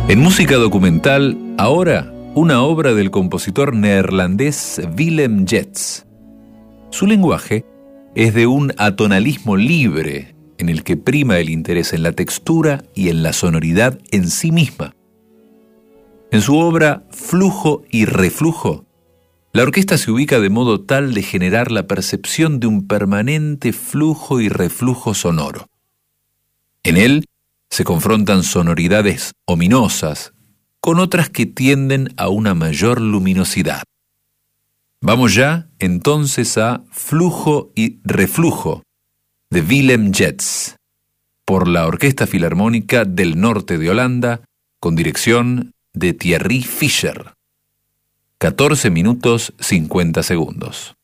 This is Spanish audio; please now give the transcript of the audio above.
En música documental, ahora una obra del compositor neerlandés Willem Jets. Su lenguaje es de un atonalismo libre, en el que prima el interés en la textura y en la sonoridad en sí misma. En su obra Flujo y Reflujo, la orquesta se ubica de modo tal de generar la percepción de un permanente flujo y reflujo sonoro. En él se confrontan sonoridades ominosas con otras que tienden a una mayor luminosidad. Vamos ya, entonces, a Flujo y Reflujo, de Willem Jets, por la Orquesta Filarmónica del Norte de Holanda, con dirección de Thierry Fischer. 14 minutos 50 segundos.